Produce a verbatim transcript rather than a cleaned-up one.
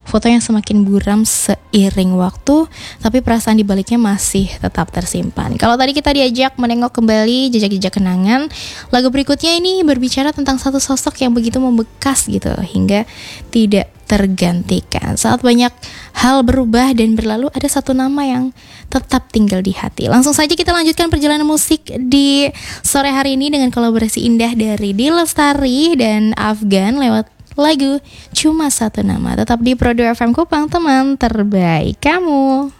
foto yang semakin buram seiring waktu, tapi perasaan di baliknya masih tetap tersimpan. Kalau tadi kita diajak menengok kembali jejak-jejak kenangan, lagu berikutnya ini berbicara tentang satu sosok yang begitu membekas gitu hingga tidak tergantikan. Saat banyak hal berubah dan berlalu, ada satu nama yang tetap tinggal di hati. Langsung saja kita lanjutkan perjalanan musik di sore hari ini dengan kolaborasi indah dari D. Lestari dan Afgan lewat lagu Cuma Satu Nama. Tetap di Pro dua F M Kupang, teman terbaik kamu.